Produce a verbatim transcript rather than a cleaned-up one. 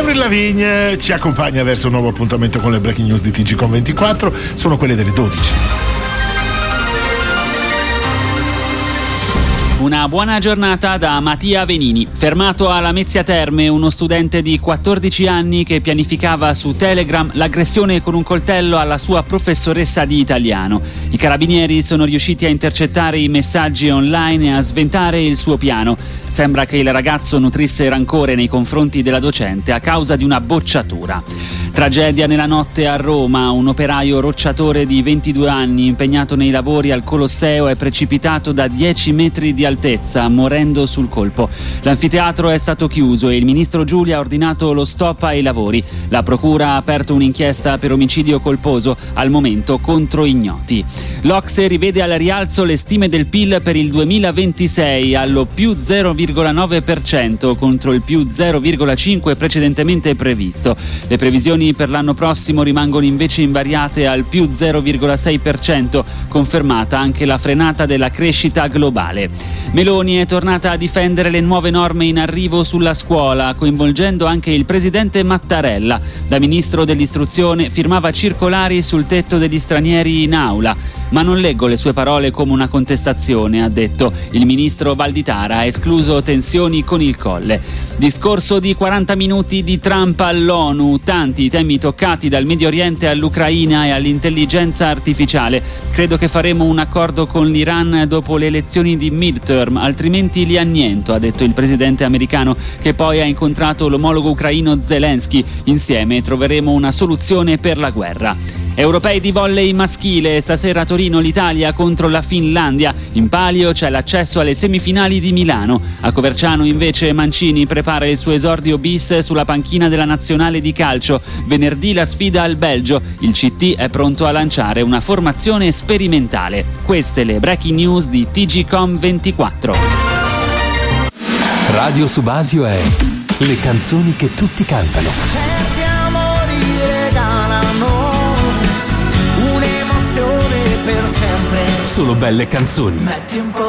Avril Lavigne ci accompagna verso un nuovo appuntamento con le breaking news di T G Com ventiquattro, sono quelle delle dodici. Una buona giornata da Mattia Venini. Fermato a Lamezia Terme uno studente di quattordici anni che pianificava su Telegram l'aggressione con un coltello alla sua professoressa di italiano. I carabinieri sono riusciti a intercettare i messaggi online e a sventare il suo piano. Sembra che il ragazzo nutrisse rancore nei confronti della docente a causa di una bocciatura. Tragedia nella notte a Roma. Un operaio rocciatore di ventidue anni impegnato nei lavori al Colosseo è precipitato da dieci metri di altezza, morendo sul colpo. L'anfiteatro è stato chiuso e il ministro Giulia ha ordinato lo stop ai lavori. La procura ha aperto un'inchiesta per omicidio colposo, al momento contro ignoti. L'Ocse rivede al rialzo le stime del P I L per il duemilaventisei allo più zero virgola nove per cento contro il più zero virgola cinque per cento precedentemente previsto. Le previsioni per l'anno prossimo rimangono invece invariate al più zero virgola sei per cento, confermata anche la frenata della crescita globale. Meloni è tornata a difendere le nuove norme in arrivo sulla scuola, coinvolgendo anche il presidente Mattarella. Da ministro dell'istruzione firmava circolari sul tetto degli stranieri in aula. Ma non leggo le sue parole come una contestazione, ha detto. Il ministro Valditara ha escluso tensioni con il Colle. Discorso di quaranta minuti di Trump all'ONU, tanti i temi toccati dal Medio Oriente all'Ucraina e all'intelligenza artificiale. Credo che faremo un accordo con l'Iran dopo le elezioni di midterm, altrimenti li anniento, ha detto il presidente americano, che poi ha incontrato l'omologo ucraino Zelensky. Insieme troveremo una soluzione per la guerra. Europei di volley maschile, stasera a Torino l'Italia contro la Finlandia. In palio c'è l'accesso alle semifinali di Milano. A Coverciano invece Mancini prepara il suo esordio bis sulla panchina della nazionale di calcio. Venerdì la sfida al Belgio. Il C T è pronto a lanciare una formazione sperimentale. Queste le breaking news di T G Com ventiquattro. Radio Subasio è le canzoni che tutti cantano. Certi amori regalano un'emozione per sempre. Solo belle canzoni. Metti un po'